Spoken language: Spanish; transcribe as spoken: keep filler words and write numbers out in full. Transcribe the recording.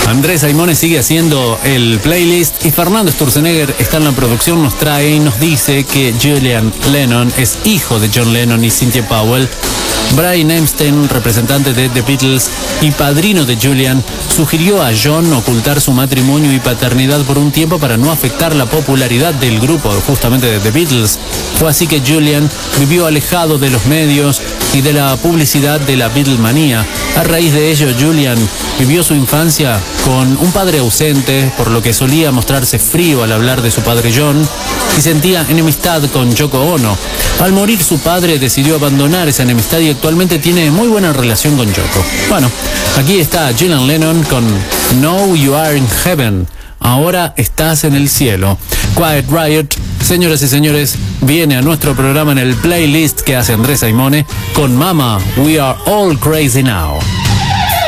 Andrés Aimone sigue haciendo el playlist y Fernando Sturzenegger está en la producción, nos trae y nos dice que Julian Lennon es hijo de John Lennon y Cynthia Powell. Brian Epstein, representante de The Beatles y padrino de Julian, sugirió a John ocultar su matrimonio y paternidad por un tiempo para no afectar la popularidad del grupo, justamente de The Beatles. Fue así que Julian vivió alejado de los medios y de la publicidad de la Beatlemanía. A raíz de ello, Julian vivió su infancia con un padre ausente, por lo que solía mostrarse frío al hablar de su padre John y sentía enemistad con Yoko Ono. Al morir su padre decidió abandonar esa enemistad y actualmente tiene muy buena relación con Yoko. Bueno, aquí está Julian Lennon con Now You Are in Heaven. Ahora estás en el cielo. Quiet Riot, señoras y señores, viene a nuestro programa en el playlist que hace Andrés Aimone con Mama, We Are All Crazy Now.